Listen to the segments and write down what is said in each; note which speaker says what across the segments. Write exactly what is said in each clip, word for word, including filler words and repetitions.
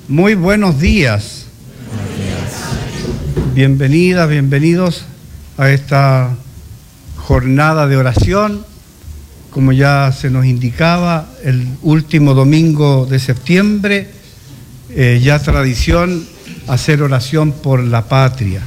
Speaker 1: Muy buenos días.
Speaker 2: Buenos días.
Speaker 1: Bienvenidas, bienvenidos a esta jornada de oración. Como ya se nos indicaba, el último domingo de septiembre, eh, ya tradición hacer oración por la patria.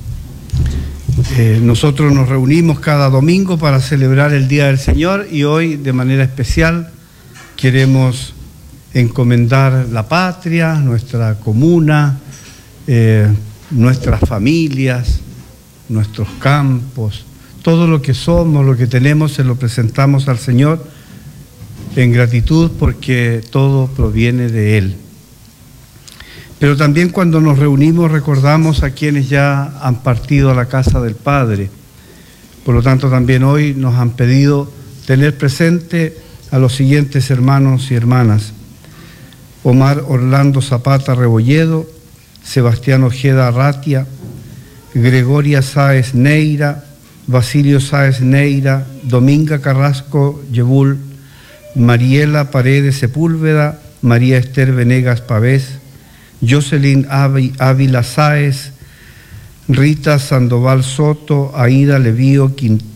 Speaker 1: Eh, nosotros nos reunimos cada domingo para celebrar el Día del Señor y hoy de manera especial queremos encomendar la patria, nuestra comuna, eh, nuestras familias, nuestros campos, todo lo que somos, lo que tenemos, se lo presentamos al Señor en gratitud porque todo proviene de Él. Pero también cuando nos reunimos recordamos a quienes ya han partido a la casa del Padre. Por lo tanto, también hoy nos han pedido tener presente a los siguientes hermanos y hermanas: Omar Orlando Zapata Rebolledo, Sebastián Ojeda Arratia, Gregoria Sáez Neira, Basilio Sáez Neira, Dominga Carrasco Yebul, Mariela Paredes Sepúlveda, María Esther Venegas Pavés, Jocelyn Ávila Sáez, Rita Sandoval Soto, Aida Levío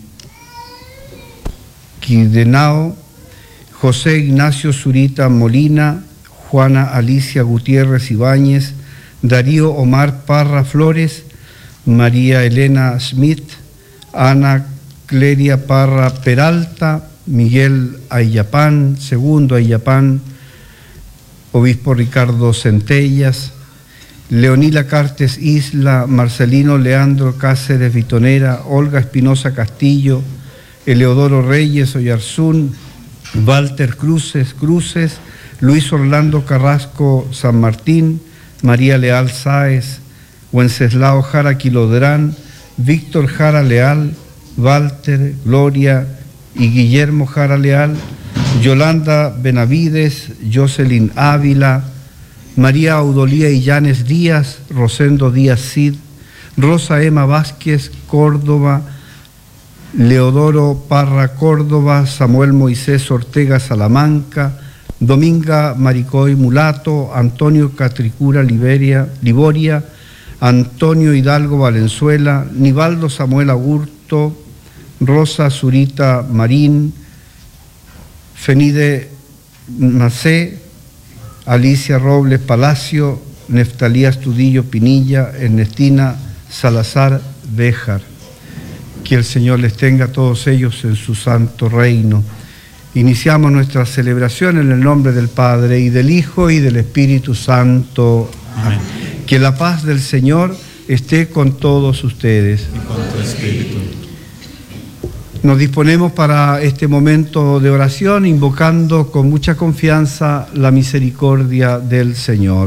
Speaker 1: Quidenao, José Ignacio Zurita Molina, Juana Alicia Gutiérrez Ibáñez, Darío Omar Parra Flores, María Elena Schmidt, Ana Cleria Parra Peralta, Miguel Ayapán, segundo Ayapán, Obispo Ricardo Centellas, Leonila Cartes Isla, Marcelino Leandro Cáceres Vitonera, Olga Espinosa Castillo, Eleodoro Reyes Oyarzún, Walter Cruces Cruces, Luis Orlando Carrasco San Martín, María Leal Sáez, Wenceslao Jara Quilodrán, Víctor Jara Leal, Walter, Gloria y Guillermo Jara Leal, Yolanda Benavides, Jocelyn Ávila, María Audolía Illanes Díaz, Rosendo Díaz Cid, Rosa Emma Vázquez Córdoba, Leodoro Parra Córdoba, Samuel Moisés Ortega Salamanca, Dominga Maricoy Mulato, Antonio Catricura Liberia, Liboria, Antonio Hidalgo Valenzuela, Nivaldo Samuel Agurto, Rosa Zurita Marín, Fenide Macé, Alicia Robles Palacio, Neftalí Astudillo Pinilla, Ernestina Salazar Béjar. Que el Señor les tenga a todos ellos en su santo reino. Iniciamos nuestra celebración en el nombre del Padre, y del Hijo, y del Espíritu Santo. Amén. Que la paz del Señor esté con todos ustedes.
Speaker 2: Y con tu espíritu.
Speaker 1: Nos disponemos para este momento de oración, invocando con mucha confianza la misericordia del Señor.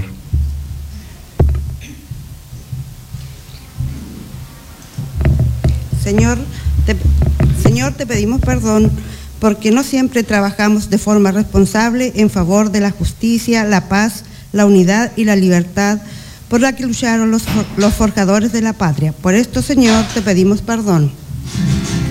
Speaker 3: Señor, te, Señor, te pedimos perdón porque no siempre trabajamos de forma responsable en favor de la justicia, la paz, la unidad y la libertad por la que lucharon los, los forjadores de la patria. Por esto, Señor, te pedimos perdón.